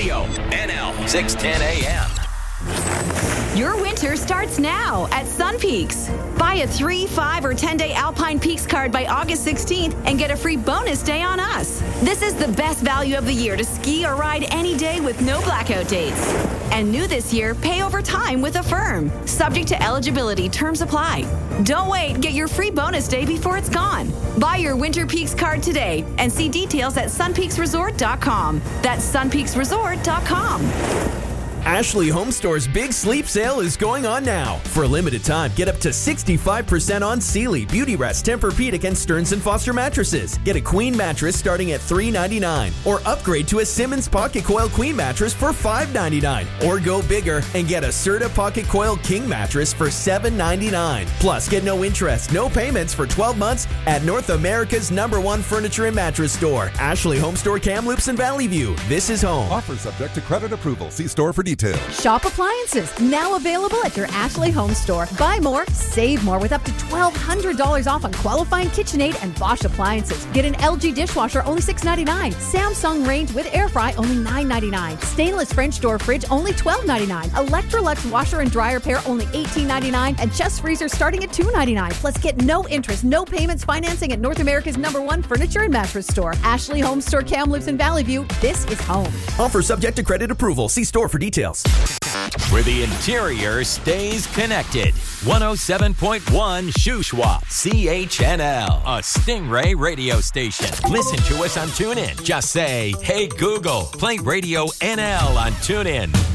Radio, NL 610 AM. Your winter starts now at Sun Peaks. Buy a 3, 5, or 10-day Alpine Peaks card by August 16th and get a free bonus day on us. This is the best value of the year to ski or ride any day with no blackout dates. And new this year, pay over time with Affirm. Subject to eligibility, terms apply. Don't wait, get your free bonus day before it's gone. Buy your Winter Peaks card today and see details at sunpeaksresort.com. That's sunpeaksresort.com. Ashley Home Store's Big Sleep Sale is going on now. For a limited time, get up to 65% on Sealy, Beautyrest, Tempur-Pedic, and Stearns & Foster mattresses. Get a queen mattress starting at $399, or upgrade to a Simmons Pocket Coil Queen mattress for $599, or go bigger and get a Serta Pocket Coil King mattress for $799. Plus, get no interest, no payments for 12 months at North America's #1 furniture and mattress store, Ashley Home Store, Kamloops and Valley View. This is home. Offer subject to credit approval. See store for details. Shop appliances, now available at your Ashley Home Store. Buy more, save more with up to $1,200 off on qualifying KitchenAid and Bosch appliances. Get an LG dishwasher, only $6.99. Samsung range with air fry, only $9.99. Stainless French door fridge, only $12.99. Electrolux washer and dryer pair, only $18.99. And chest freezer starting at $2.99. Plus, get no interest, no payments financing at North America's #1 furniture and mattress store. Ashley Home Store, Kamloops and Valley View. This is home. Offer subject to credit approval. See store for details. Where the interior stays connected. 107.1 Shuswap, CHNL, a Stingray radio station. Listen to us on TuneIn. Just say, hey Google, play Radio NL on TuneIn.